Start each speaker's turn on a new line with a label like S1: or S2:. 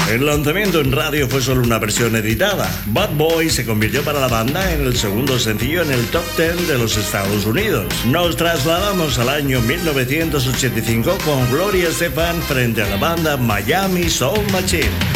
S1: El lanzamiento en radio fue solo una versión editada. Bad Boy se convirtió para la banda en el segundo sencillo en el top 10 de los Estados Unidos. Nos trasladamos al año 1985 con Gloria Estefan frente a la banda Miami Soul Machine.